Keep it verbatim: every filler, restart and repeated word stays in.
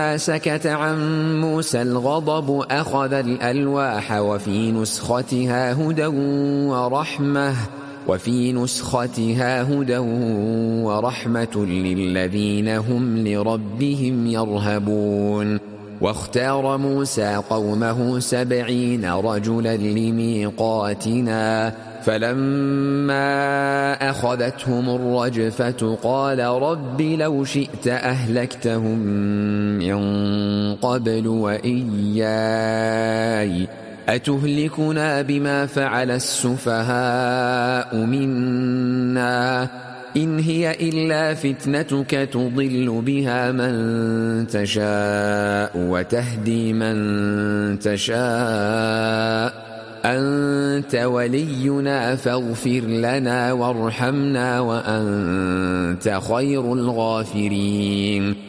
سكت عن موسى الغضب أخذ الألواح وفي نسختها هدى ورحمة وفي نسختها هدى ورحمة للذين هم لربهم يرهبون. واختار موسى قومه سبعين رجلا لميقاتنا فلما أخذتهم الرجفة قال رب لو شئت أهلكتهم من قبل وإياي أتهلكنا بما فعل السفهاء منا إن هي إلا فتنتك تضل بها من تشاء وتهدي من تشاء أنت ولينا فاغفر لنا وارحمنا وأنت خير الغافرين.